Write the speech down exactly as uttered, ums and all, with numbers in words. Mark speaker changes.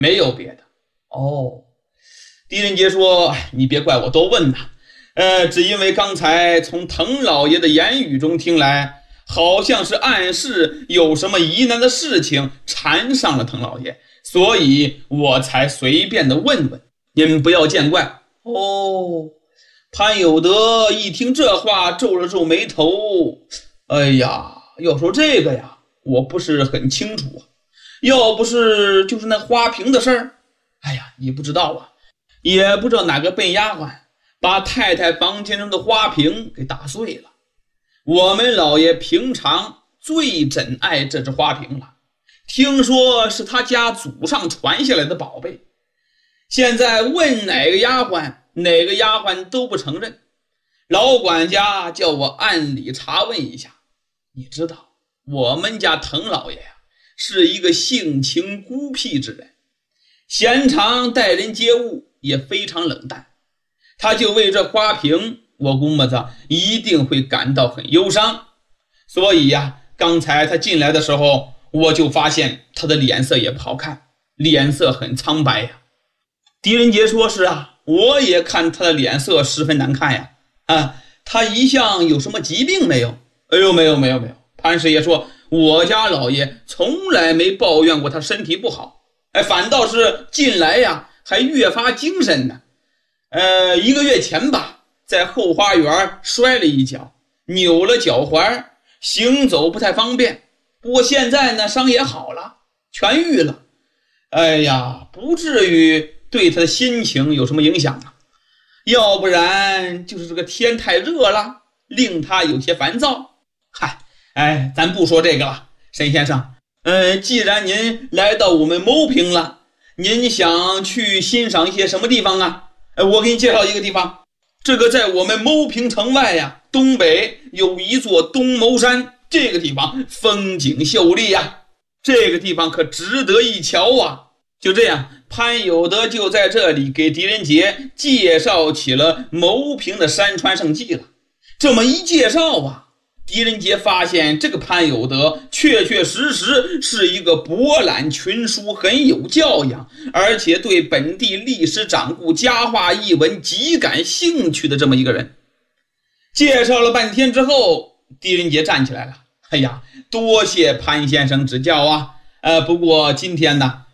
Speaker 1: 没有别的。哦，狄仁杰说：“哎，你别怪我多问呐，呃，只因为刚才从滕老爷的言语中听来，好像是暗示有什么疑难的事情缠上了滕老爷，所以我才随便的问问，您不要见怪。”哦，潘有德一听这话，皱了皱眉头。哎呀，要说这个呀，我不是很清楚啊。要不是就是那花瓶的事儿，哎呀，你不知道啊，也不知道哪个笨丫鬟把太太房间中的花瓶给打碎了。我们老爷平常最珍爱这只花瓶了，听说是他家祖上传下来的宝贝。现在问哪个丫鬟，哪个丫鬟都不承认。老管家叫我暗里查问一下。你知道，我们家滕老爷呀、啊，是一个性情孤僻之人，闲常待人接物也非常冷淡。他就为这花瓶，我估摸着一定会感到很忧伤。所以呀、啊，刚才他进来的时候，我就发现他的脸色也不好看，脸色很苍白呀。狄仁杰说：“是啊，我也看他的脸色十分难看呀。啊，他一向有什么疾病没有？”“哎呦，没有没有没有。”潘师爷说：“我家老爷从来没抱怨过他身体不好，哎，反倒是近来呀还越发精神呢。呃，一个月前吧，在后花园摔了一跤，扭了脚踝，行走不太方便。不过现在呢，伤也好了，痊愈了。哎呀，不至于对他的心情有什么影响啊。要不然就是这个天太热了，令他有些烦躁。嗨。”哎，咱不说这个了，沈先生。呃，既然您来到我们牟平了，您想去欣赏一些什么地方啊？呃，我给你介绍一个地方。这个在我们牟平城外呀，东北有一座东牟山，这个地方风景秀丽呀，这个地方可值得一瞧啊。就这样，潘有德就在这里给狄仁杰介绍起了牟平的山川胜迹了。这么一介绍啊，狄仁杰发现这个潘有德确确实实是一个博览群书，很有教养，而且对本地历史掌故、佳话异闻极感兴趣的这么一个人。介绍了半天之后，狄仁杰站起来了。哎呀，多谢潘先生指教啊！呃，不过今天呢，